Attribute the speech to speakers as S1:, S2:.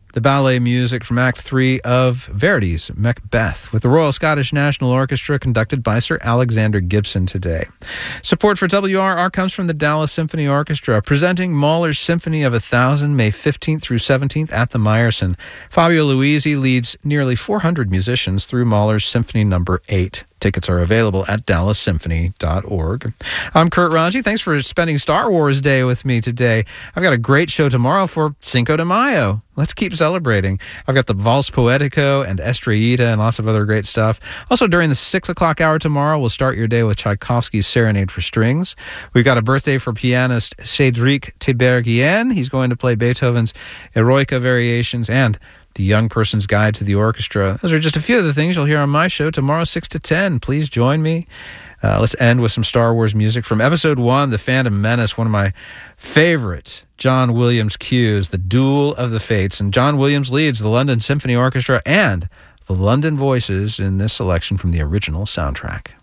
S1: the ballet music from Act 3 of Verdi's Macbeth with the Royal Scottish National Orchestra conducted by Sir Alexander Gibson today. Support for WRR comes from the Dallas Symphony Orchestra, presenting Mahler's Symphony of 1000 May 15th through 17th at the Meyerson. Fabio Luisi leads nearly 400 musicians through Mahler's Symphony No. 8. Tickets are available at dallassymphony.org. I'm Kurt Ranji. Thanks for spending Star Wars Day with me today. I've got a great show tomorrow for Cinco de Mayo. Let's keep celebrating. I've got the Vals Poetico and Estrellita and lots of other great stuff. Also, during the 6 o'clock hour tomorrow, we'll start your day with Tchaikovsky's Serenade for Strings. We've got a birthday for pianist Cédric Tiberghien. He's going to play Beethoven's Eroica Variations and The Young Person's Guide to the Orchestra. Those are just a few of the things you'll hear on my show tomorrow, 6 to 10. Please join me. Let's end with some Star Wars music from Episode 1, The Phantom Menace, one of my favorite John Williams cues, The Duel of the Fates. And John Williams leads the London Symphony Orchestra and the London Voices in this selection from the original soundtrack.